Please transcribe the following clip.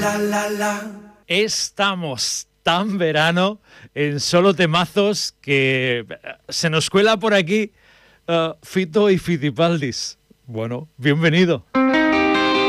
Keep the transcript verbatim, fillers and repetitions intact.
la, la, la. Estamos tan verano en solo temazos que se nos cuela por aquí uh, Fito y Fitipaldis. Bueno, bienvenido.